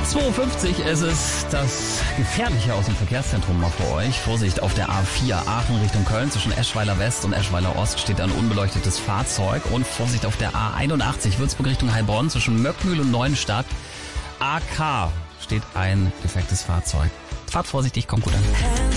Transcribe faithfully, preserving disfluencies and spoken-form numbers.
zwei Uhr fünfzig ist es das Gefährliche aus dem Verkehrszentrum mal für euch. Vorsicht auf der A vier Aachen Richtung Köln. Zwischen Eschweiler West und Eschweiler Ost steht ein unbeleuchtetes Fahrzeug. Und Vorsicht auf der A einundachtzig Würzburg Richtung Heilbronn. Zwischen Möckmühl und Neuenstadt A K steht ein defektes Fahrzeug. Fahrt vorsichtig, kommt gut an.